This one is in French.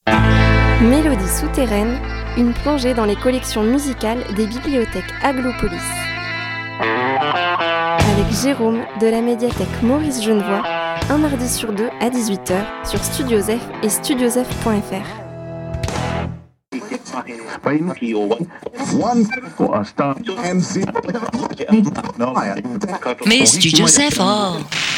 Mélodie souterraine, une plongée dans les collections musicales des bibliothèques Aglopolis. Avec Jérôme de la médiathèque Maurice Genevoix, un mardi sur deux à 18h sur Studio Zef et studiozef.fr. Mais Studio Zef, oh